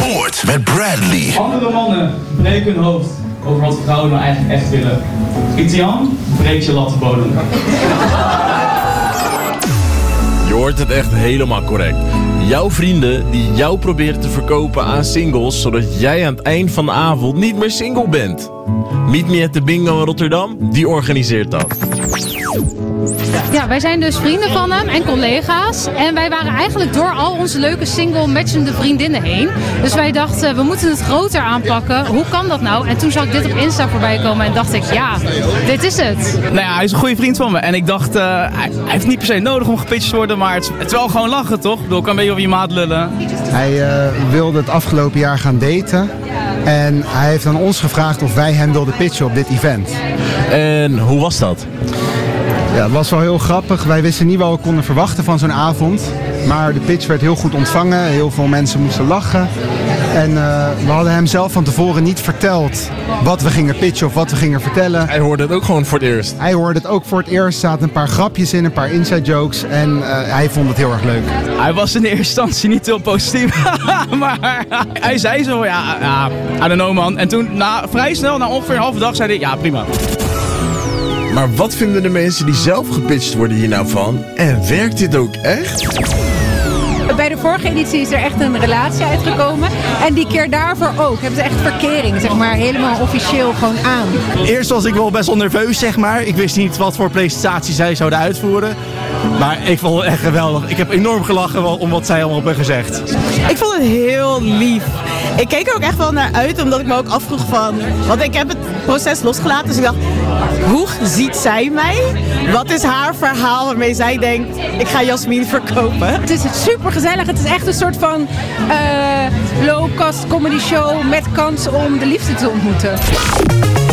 Sport met Bradley. Andere mannen breken hun hoofd over wat vrouwen nou eigenlijk echt willen. Itian, breek je lattenbodem. Je hoort het echt helemaal correct. Jouw vrienden die jou proberen te verkopen aan singles, zodat jij aan het eind van de avond niet meer single bent. Meet Me at the Bingo in Rotterdam, die organiseert dat. Ja, wij zijn dus vrienden van hem en collega's. En wij waren eigenlijk door al onze leuke single-matchende vriendinnen heen. Dus wij dachten, we moeten het groter aanpakken. Hoe kan dat nou? En toen zag ik dit op Insta voorbij komen en dacht ik, ja, dit is het. Nou ja, hij is een goede vriend van me. En ik dacht, hij heeft niet per se nodig om gepitcht te worden. Maar het is wel gewoon lachen, toch? Ik bedoel, ik kan een beetje over je maat lullen. Hij wilde het afgelopen jaar gaan daten. En hij heeft aan ons gevraagd of wij hem wilden pitchen op dit event. En hoe was dat? Ja, het was wel heel grappig. Wij wisten niet wat we konden verwachten van zo'n avond. Maar de pitch werd heel goed ontvangen. Heel veel mensen moesten lachen. En we hadden hem zelf van tevoren niet verteld wat we gingen pitchen of wat we gingen vertellen. Hij hoorde het ook gewoon voor het eerst. Hij hoorde het ook voor het eerst. Er zaten een paar grapjes in, een paar inside jokes. En hij vond het heel erg leuk. Hij was in de eerste instantie niet heel positief. Maar hij zei zo, ja, I don't know man. En toen, vrij snel, na ongeveer een halve dag, zei hij, ja prima. Maar wat vinden de mensen die zelf gepitcht worden hier nou van? En werkt dit ook echt? Bij de vorige editie is er echt een relatie uitgekomen. En die keer daarvoor ook. Hebben ze echt verkering, zeg maar, helemaal officieel gewoon aan. Eerst was ik wel best wel nerveus, zeg maar. Ik wist niet wat voor presentatie zij zouden uitvoeren. Maar ik vond het echt geweldig. Ik heb enorm gelachen om wat zij allemaal hebben gezegd. Ik vond het heel lief. Ik keek er ook echt wel naar uit, omdat ik me ook afvroeg van... Want ik heb het proces losgelaten, dus ik dacht... Hoe ziet zij mij? Wat is haar verhaal waarmee zij denkt... Ik ga Jasmin verkopen? Het is super gezellig. Het is echt een soort van low-cost comedy show met kans om de liefde te ontmoeten.